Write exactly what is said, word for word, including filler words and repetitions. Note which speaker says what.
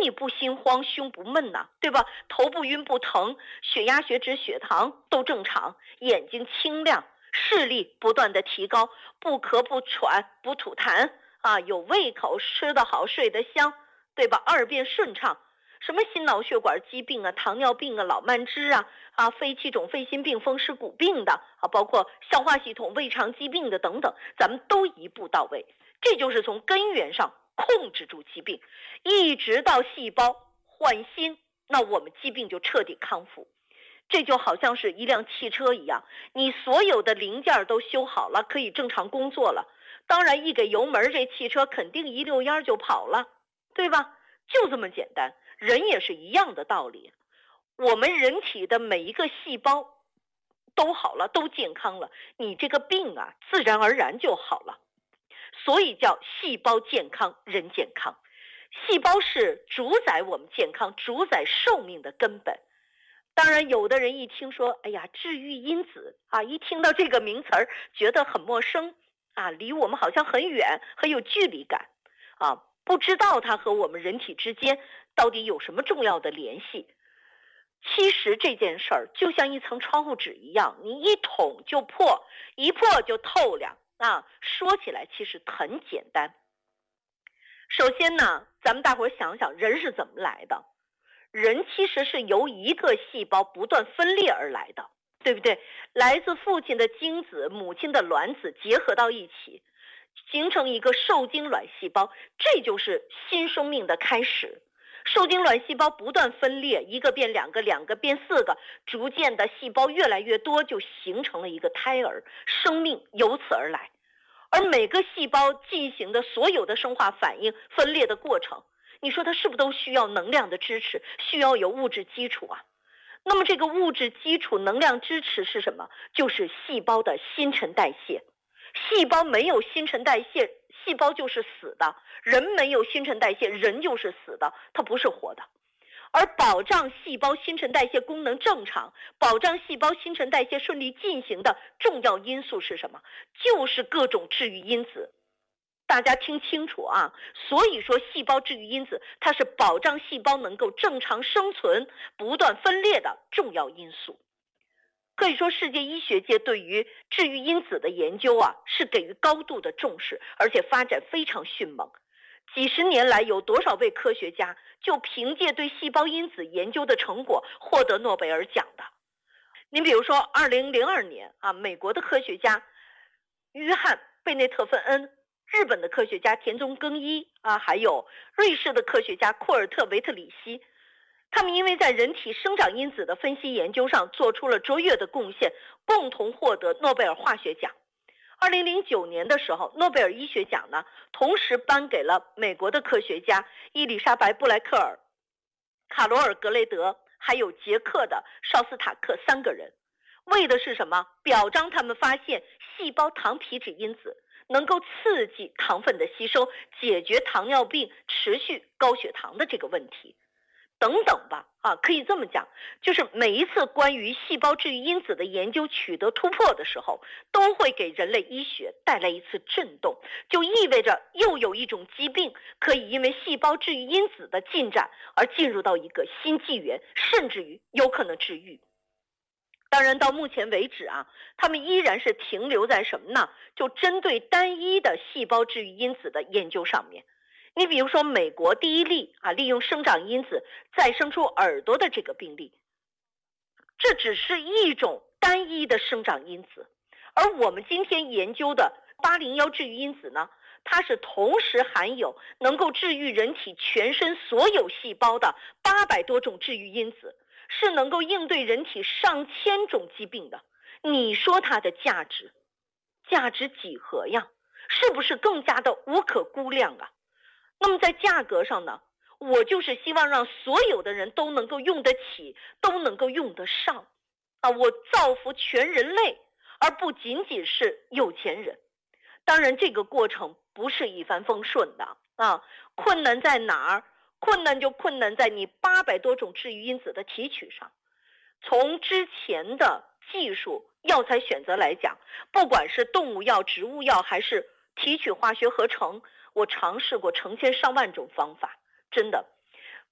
Speaker 1: 你不心慌，胸不闷呐、啊，对吧？头不晕不疼，血压、血脂、血糖都正常，眼睛清亮，视力不断的提高，不咳不喘不吐痰啊，有胃口，吃得好，睡得香，对吧？二便顺畅。什么心脑血管疾病啊、糖尿病啊、老慢支啊、啊肺气肿、肺心病、风湿骨病的啊，包括消化系统、胃肠疾病的等等，咱们都一步到位。这就是从根源上控制住疾病，一直到细胞换新，那我们疾病就彻底康复。这就好像是一辆汽车一样，你所有的零件都修好了，可以正常工作了。当然，一给油门，这汽车肯定一溜烟就跑了，对吧？就这么简单。人也是一样的道理，我们人体的每一个细胞都好了，都健康了，你这个病啊，自然而然就好了。所以叫细胞健康，人健康。细胞是主宰我们健康、主宰寿命的根本。当然，有的人一听说，哎呀，治愈因子啊，一听到这个名词儿，觉得很陌生啊，离我们好像很远，很有距离感啊，不知道它和我们人体之间到底有什么重要的联系。其实这件事儿就像一层窗户纸一样，你一捅就破，一破就透亮啊。说起来其实很简单。首先呢，咱们大伙儿想想，人是怎么来的？人其实是由一个细胞不断分裂而来的，对不对？来自父亲的精子、母亲的卵子结合到一起，形成一个受精卵细胞，这就是新生命的开始。受精卵细胞不断分裂，一个变两个，两个变四个，逐渐的细胞越来越多，就形成了一个胎儿，生命由此而来。而每个细胞进行的所有的生化反应、分裂的过程，你说它是不是都需要能量的支持，需要有物质基础啊？那么这个物质基础、能量支持是什么？就是细胞的新陈代谢。细胞没有新陈代谢，细胞就是死的；人没有新陈代谢，人就是死的，它不是活的。而保障细胞新陈代谢功能正常，保障细胞新陈代谢顺利进行的重要因素是什么？就是各种治愈因子。大家听清楚啊！所以说细胞治愈因子，它是保障细胞能够正常生存、不断分裂的重要因素。可以说世界医学界对于治愈因子的研究啊，是给予高度的重视，而且发展非常迅猛。几十年来，有多少位科学家就凭借对细胞因子研究的成果获得诺贝尔奖的？您比如说二零零二年啊，美国的科学家约翰贝内特芬恩，日本的科学家田中耕一啊，还有瑞士的科学家库尔特维特里希，他们因为在人体生长因子的分析研究上做出了卓越的贡献，共同获得诺贝尔化学奖。二零零九年的时候，诺贝尔医学奖呢，同时颁给了美国的科学家伊丽莎白布莱克尔、卡罗尔格雷德，还有捷克的绍斯塔克三个人，为的是什么？表彰他们发现细胞糖皮质因子能够刺激糖分的吸收，解决糖尿病、持续高血糖的这个问题。等等吧，啊，可以这么讲，就是每一次关于细胞治愈因子的研究取得突破的时候，都会给人类医学带来一次震动，就意味着又有一种疾病可以因为细胞治愈因子的进展而进入到一个新纪元，甚至于有可能治愈。当然到目前为止啊，他们依然是停留在什么呢？就针对单一的细胞治愈因子的研究上面。你比如说美国第一例啊，利用生长因子再生出耳朵的这个病例，这只是一种单一的生长因子。而我们今天研究的八零一治愈因子呢，它是同时含有能够治愈人体全身所有细胞的八百多种治愈因子，是能够应对人体上千种疾病的。你说它的价值，价值几何呀？是不是更加的无可估量啊？那么在价格上呢，我就是希望让所有的人都能够用得起，都能够用得上啊！我造福全人类，而不仅仅是有钱人。当然这个过程不是一帆风顺的啊，困难在哪儿？困难就困难在你八百多种治愈因子的提取上。从之前的技术药材选择来讲，不管是动物药、植物药还是提取化学合成，我尝试过成千上万种方法，真的